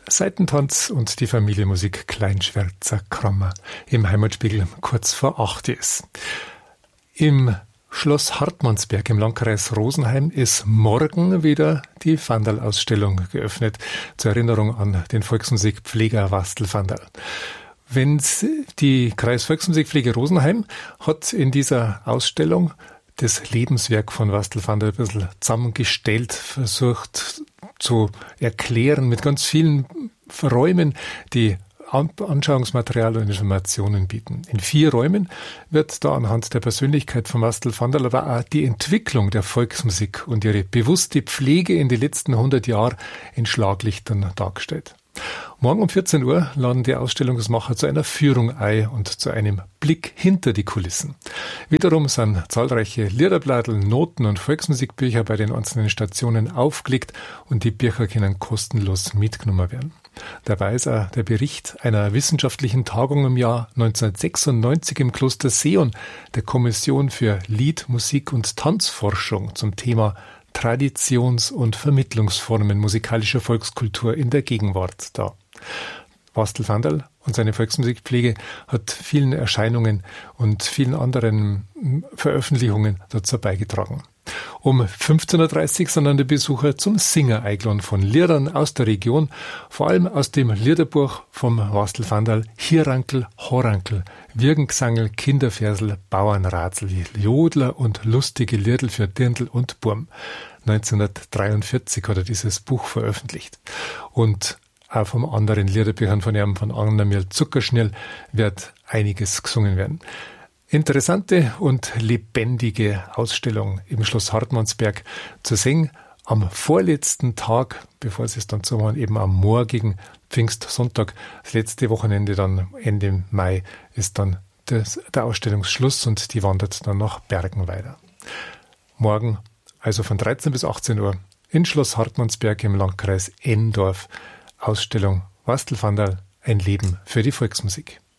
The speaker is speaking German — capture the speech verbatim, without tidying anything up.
Seitentanz und die Familienmusik Kleinschwärzer Krammer im Heimatspiegel kurz vor acht ist. Im Schloss Hartmannsberg im Landkreis Rosenheim ist morgen wieder die Vandal-Ausstellung geöffnet, zur Erinnerung an den Volksmusikpfleger Wastl Vandal. Wenn die Kreisvolksmusikpflege Rosenheim hat in dieser Ausstellung das Lebenswerk von Wastl Vandal ein bisschen zusammengestellt, versucht zu erklären mit ganz vielen Räumen, die Anschauungsmaterial und Informationen bieten. In vier Räumen wird da anhand der Persönlichkeit von Wastl Vandal aber auch die Entwicklung der Volksmusik und ihre bewusste Pflege in den letzten hundert Jahren in Schlaglichtern dargestellt. Morgen um vierzehn Uhr laden die Ausstellungsmacher zu einer Führung ein und zu einem Blick hinter die Kulissen. Wiederum sind zahlreiche Liederblattl, Noten und Volksmusikbücher bei den einzelnen Stationen aufgelegt und die Bücher können kostenlos mitgenommen werden. Dabei ist auch der Bericht einer wissenschaftlichen Tagung im Jahr neunzehnhundertsechsundneunzig im Kloster Seeon der Kommission für Lied-, Musik- und Tanzforschung zum Thema Traditions- und Vermittlungsformen musikalischer Volkskultur in der Gegenwart da. Wastl Vandal und seine Volksmusikpflege hat vielen Erscheinungen und vielen anderen Veröffentlichungen dazu beigetragen. Um fünfzehn Uhr dreißig sind dann die Besucher zum Singer eingeladen von Liedern aus der Region, vor allem aus dem Liederbuch vom Wastl Vandal Hierankel, Horankel, Wirgengesangel, Kinderversel, Bauernratsel, Jodler und lustige Liedl für Dirndl und Burm. neunzehnhundertdreiundvierzig hat er dieses Buch veröffentlicht. Und auch von anderen Liederbüchern von ihm, von Angermiel Zuckerschnell, wird einiges gesungen werden. Interessante und lebendige Ausstellung im Schloss Hartmannsberg zu sehen am vorletzten Tag, bevor es dann so war, eben am morgigen Pfingstsonntag. Das letzte Wochenende dann Ende Mai ist dann das, der Ausstellungsschluss und die wandert dann nach Bergen weiter. Morgen, also von dreizehn bis achtzehn Uhr, in Schloss Hartmannsberg im Landkreis Endorf, Ausstellung Wastl Vandal, ein Leben für die Volksmusik.